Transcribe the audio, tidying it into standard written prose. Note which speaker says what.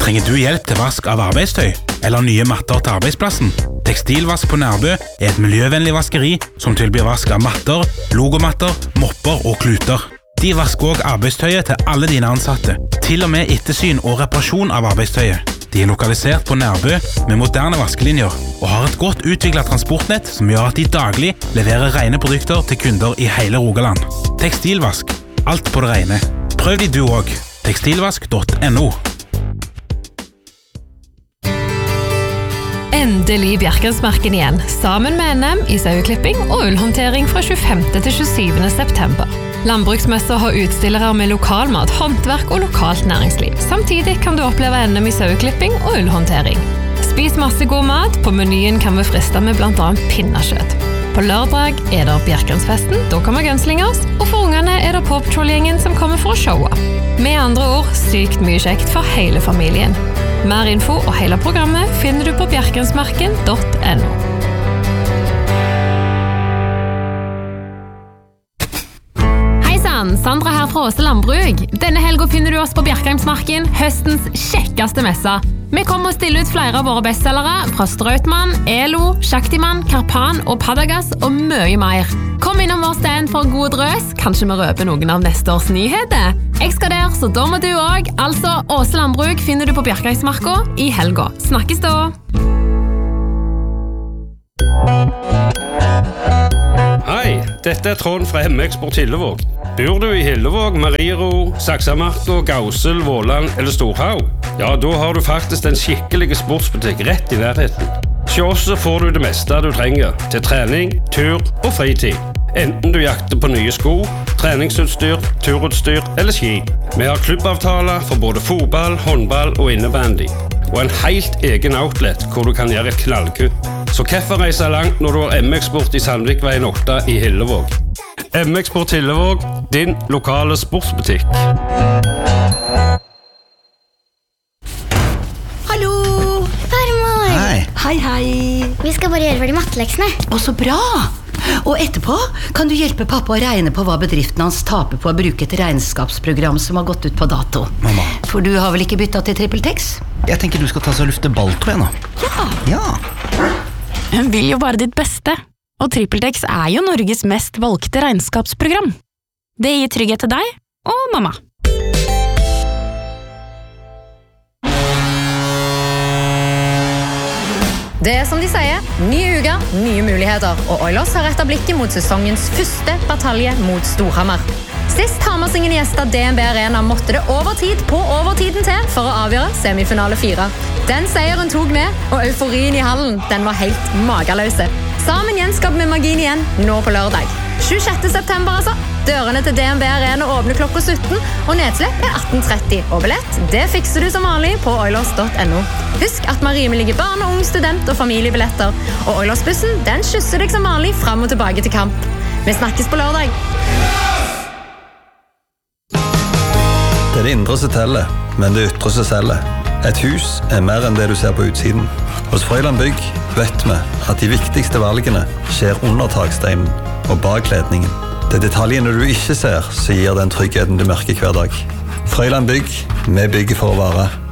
Speaker 1: Trenger du hjelp til vask av arbeidstøy eller nye matter til arbeidsplassen? Tekstilvask på Nærbø et miljøvennlig vaskeri som tilbyr vask av matter, logomatter, mopper og kluter. De vasker også arbeidstøyet til alle dine ansatte, til og med ettersyn og reparasjon av arbeidstøyet. De lokalisert på Nærbø med moderne vaskelinjer og har et godt utviklet transportnett som gjør at de daglig leverer rene produkter til kunder i hele Rogaland. Tekstilvask, alt på det rene. Prøv de du også. Tekstilvask.no.
Speaker 2: Endelig Bjerkensmarken igjen, sammen med NM i saueklipping og ullhåndtering fra 25. til 27. september. Landbruksmesser har utstillere med lokalmat, håndverk og lokalt næringsliv. Samtidig kan du oppleve NM i saueklipping og ullhåndtering. Spis masse god mat, på menyen kan vi friste med blant annet pinnekjøtt. På lørdag er det Bjerkensfesten, da kommer Gunslingers, og for ungene er det Pop Patrol-gjengen som kommer for å showe. Med andre ord, sykt mye kjekt for hele familien. Mer info og hele programmet finner du på bjerkensmarken.no. Hei sann, Sandra her fra Åse Landbruk. Denne helgen finner du oss på Bjerkensmarken, høstens kjekkeste messe. Vi kommer å stille ut flere av våre bestsellere fra Strautmann, Elo, Shaktiman, Karpan og Padagas og mye mer. Kom innom vår stand for en god drøs, kanskje vi røper noen av neste års nyheter. Jeg skal der, så da må du også. Altså, Åse Landbruk finner du på Bjerkensmarka i helga. Snakkes da!
Speaker 3: Hei, dette Trond fra Hemmeeksport Hillevåg. Bor du i Hillevåg, Mariero, Saksamarka, Gausel, Våland eller Storhaug? Ja, da har du faktisk en skikkelig sportsbutikk rett i nærheten. Hos oss får du det meste du trenger til trening, tur og fritid. Enten du jakter på nye sko, treningsutstyr, turutstyr eller ski. Vi har klubbavtaler for både fotball, håndball og innebandy. Og en helt egen outlet hvor du kan gjøre et knallkutt. Så hvorfor reise langt når du har M-eksport i Sandvikveien 8 i Hillevåg? M-eksport Hillevåg, din lokale sportsbutikk.
Speaker 4: Hallo! Farmor!
Speaker 5: Hei.
Speaker 4: Hei, hei.
Speaker 6: Vi skal bare gjøre ferdig matteleksene.
Speaker 4: Å, så bra! Og etterpå kan du hjelpe pappa å regne på hva bedriften hans taper på å bruke et regnskapsprogram som har gått ut på dato.
Speaker 5: Mamma.
Speaker 4: For du har vel ikke byttet til TrippelTex?
Speaker 5: Jeg tenker du skal ta så lufte balltro nå. Ja.
Speaker 7: Hun vil jo bare ditt beste, og TrippelTex er jo Norges mest valgte regnskapsprogram. Det gir trygghet til deg og mamma.
Speaker 8: Det er som de sier, nye uker, nye muligheter, og Oilers har rettet blikket mot sesongens første batalje mot Storhamar. Sist Hamarsingen gjestet DNB Arena måtte det overtid på overtiden til for å avgjøre semifinale 4. Den seieren tok med, og euforien i hallen, den var helt mageløse. Sammen gjenskaper vi magien igjen, nå på lørdag. 26. september altså. Dørene til DNB Arena åpner klokka 17, og nedslipp er 18:30. Og billett, det fikser du som vanlig på oilers.no. Husk at vi har rimelige barn, ung, student og familiebilletter. Og Oilersbussen, den kysser deg som vanlig frem og tilbake til kamp. Vi snakkes på lørdag.
Speaker 5: Det er det indre som teller, men det ytre som selger. Et hus er mer enn det du ser på utsiden. Hos Frøyland Bygg vet vi at de viktigste valgene skjer under taksteinen og bak kledningen. Det er detaljene du ikke ser som gir den tryggheten du merker hver dag. Frøyland Bygg, vi bygger for å vare.